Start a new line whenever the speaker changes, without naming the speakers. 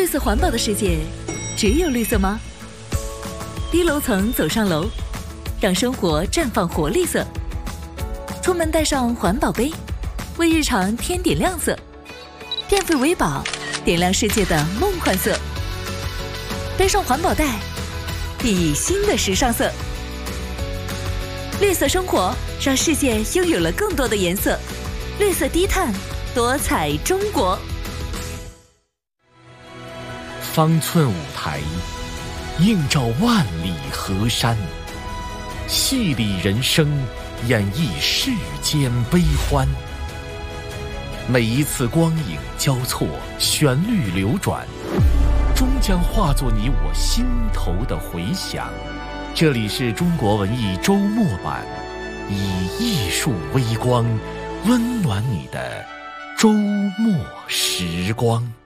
色环保的世界，只有绿色吗？低楼层走上楼，让生活绽放活力色。出门带上环保杯，为日常添点亮色。电费为宝，点亮世界的梦幻色。背上环保袋，熠熠新的时尚色。绿色生活，让世界拥有了更多的颜色。绿色低碳，多彩中国。
方寸舞台，映照万里河山，戏里人生，演绎世间悲欢。每一次光影交错，旋律流转，终将化作你我心头的回响。这里是中国文艺周末版，以艺术微光温暖你的周末时光。